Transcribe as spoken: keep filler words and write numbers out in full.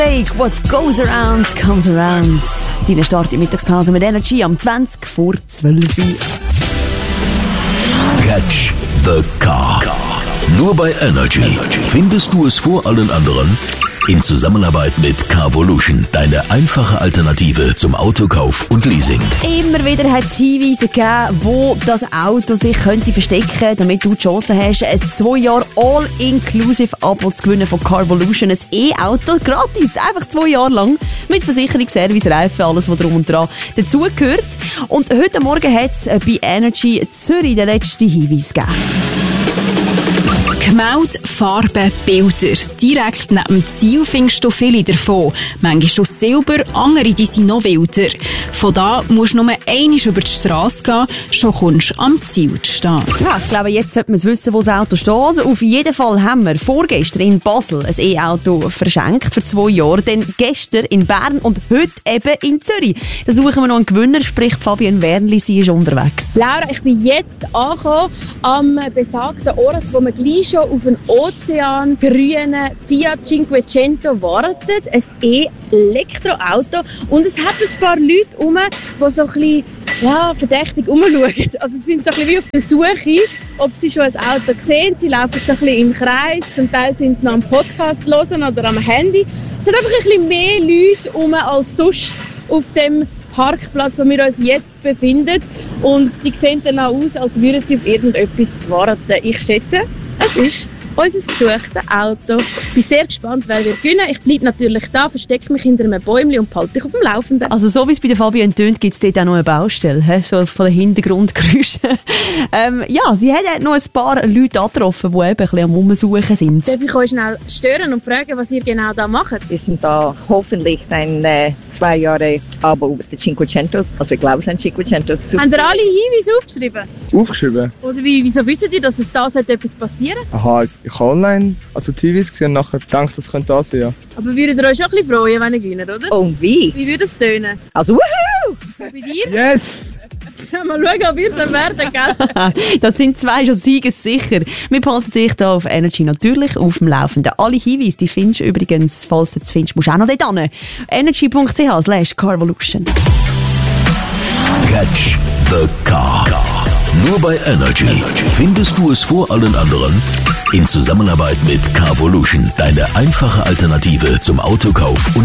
What goes around, comes around. Deine Start in Mittagspause mit Energy am zwanzig vor zwölf. Catch the Car. Nur bei Energy findest du es vor allen anderen in Zusammenarbeit mit Carvolution, deine einfache Alternative zum Autokauf und Leasing. Immer wieder hat es Hinweise gegeben, wo das Auto sich könnte verstecken, damit du die Chance hast, ein zwei Jahre All-Inclusive-Abo zu gewinnen von Carvolution. Ein E-Auto gratis, einfach zwei Jahre lang, mit Versicherung, Service, Reifen, alles, was drum und dran dazugehört. Und heute Morgen hat es bei Energy Zürich den letzten Hinweis gegeben. Gemälde, Farben, Bilder. Direkt neben dem Ziel findest du viele davon. Manchmal aus Silber, andere die sind noch wilder. Von da musst du nur einmal über die Strasse gehen, schon kommst du am Ziel zu stehen. Ja, ich glaube, jetzt sollte man es wissen, wo das Auto steht. Auf jeden Fall haben wir vorgestern in Basel ein E-Auto verschenkt für zwei Jahre, dann gestern in Bern und heute eben in Zürich. Da suchen wir noch einen Gewinner, sprich Fabian Wernli, sie ist unterwegs. Laura, ich bin jetzt angekommen am besagten Ort, wo wir gleich schon auf einen ozeangrünen Fiat Cinquecento wartet. Ein E-Elektroauto. Und es hat ein paar Leute rum, die so ein bisschen ja, verdächtig rumschauen. Also sie sind so ein bisschen wie auf der Suche, ob sie schon ein Auto sehen. Sie laufen so ein bisschen im Kreis. Zum Teil sind sie noch am Podcast hören oder am Handy. Es sind einfach ein bisschen mehr Leute rum als sonst auf dem Parkplatz, wo wir uns jetzt befinden. Und die sehen dann auch aus, als würden sie auf irgendetwas warten. Ich schätze, es ist unser gesuchtes Auto. Ich bin sehr gespannt, wer wir gewinnen. Ich bleibe natürlich da, verstecke mich hinter einem Bäumchen und behalte dich auf dem Laufenden. Also so wie es bei der Fabian tönt, gibt es dort auch noch eine Baustelle, he? So von den Hintergrundgeräuschen. ähm, ja, sie hat noch ein paar Leute angetroffen, die eben ein bisschen am Umsuchen sind. Darf ich euch schnell stören und fragen, was ihr genau da macht? Wir sind da hoffentlich ein äh, zwei Jahre Abo über den Cinquecento, also ich glaube es ist ein Cinquecento. Haben ihr alle Hinweise aufgeschrieben? Aufgeschrieben? Oder wie, wieso wisst ihr, dass es da etwas passieren sollte? Aha, ich habe online also T Vs gesehen und nachher gedacht, das könnte das sein, ja. Aber würdet ihr euch schon ein bisschen freuen, wenn ihr gewinnt, oder? Und wie? Wie würde es tönen? Also wuhu! Bei dir? Yes! Mal schauen, ob ihr es dann werden, gell? Das sind zwei schon siegessicher. Wir behalten dich hier auf Energy natürlich auf dem Laufenden. Alle Hinweise, die findest du übrigens, falls du es findest, musst du auch noch dort hin. energy punkt c h slash carvolution. Catch the Car. Nur bei Energy findest du es vor allen anderen in Zusammenarbeit mit Carvolution, deine einfache Alternative zum Autokauf und